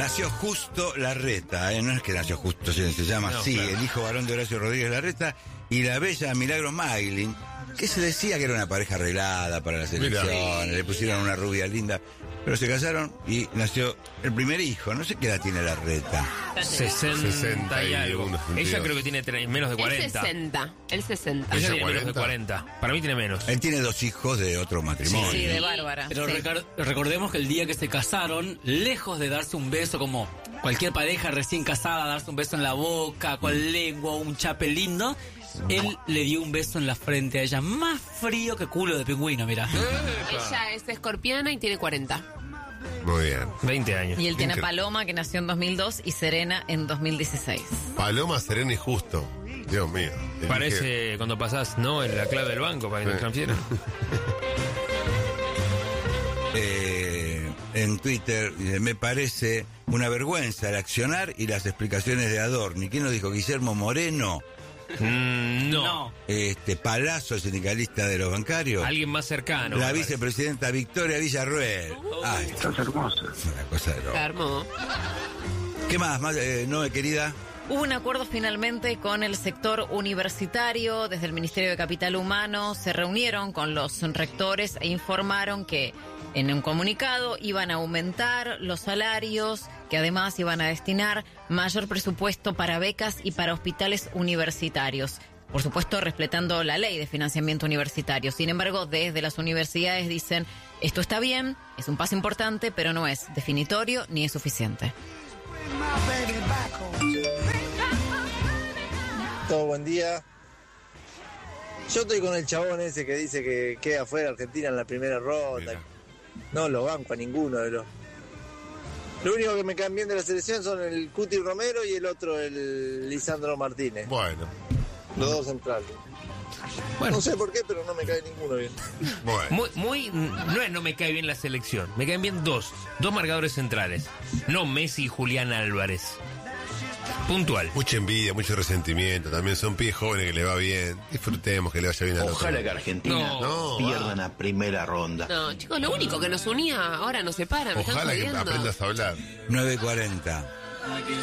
nació Justo Larreta, no es que nació Justo, se llama así, claro. El hijo varón de Horacio Rodríguez Larreta y la bella Milagros Maglin, que se decía que era una pareja arreglada para las elecciones, le pusieron una rubia linda, pero se casaron y nació el primer hijo. No sé qué edad tiene Larreta. 60 y algo. Ella creo que tiene menos de 40. Él 60. Ella tiene menos de 40. Para mí tiene menos. Él tiene 2 hijos de otro matrimonio. Sí, de Bárbara. Pero recordemos que el día que se casaron, lejos de darse un beso como cualquier pareja recién casada, darse un beso en la boca, con lengua, un chape lindo, él le dio un beso en la frente a ella, más frío que culo de pingüino, mirá. Ella es escorpiana y tiene 40. Muy bien. 20 años. Y él tiene a Paloma, que nació en 2002, y Serena en 2016. Paloma, Serena y Justo. Dios mío. Parece cuando pasás, ¿no? En la clave del banco para que te transfieran. En Twitter me parece una vergüenza el accionar y las explicaciones de Adorni. ¿Quién lo dijo? Guillermo Moreno. No. Palazzo, sindicalista de los bancarios. Alguien más cercano. La vicepresidenta Victoria Villarruel. Ay, estás hermosa. Una cosa de loco. Hermoso. ¿Qué más? ¿No, querida? Hubo un acuerdo finalmente con el sector universitario. Desde el Ministerio de Capital Humano se reunieron con los rectores e informaron que en un comunicado iban a aumentar los salarios, que además iban a destinar mayor presupuesto para becas y para hospitales universitarios. Por supuesto, respetando la ley de financiamiento universitario. Sin embargo, desde las universidades dicen, esto está bien, es un paso importante, pero no es definitorio ni es suficiente. Todo buen día. Yo estoy con el chabón ese que dice que queda fuera Argentina en la primera ronda. Mira. No lo banco a ninguno de los. Lo único que me caen bien de la selección son el Cuti Romero y el otro, el Lisandro Martínez. Bueno. Los dos centrales. Bueno. No sé por qué, pero no me cae ninguno bien. Bueno. No me cae bien la selección. Me caen bien dos marcadores centrales. No Messi y Julián Álvarez. Puntual. Mucha envidia, mucho resentimiento. También son pibes jóvenes que le va bien. Disfrutemos que le vaya bien a los. Ojalá que Argentina pierdan a primera ronda. No, chicos, lo único que nos unía ahora nos separa. Ojalá que aprendas a hablar. 9:40.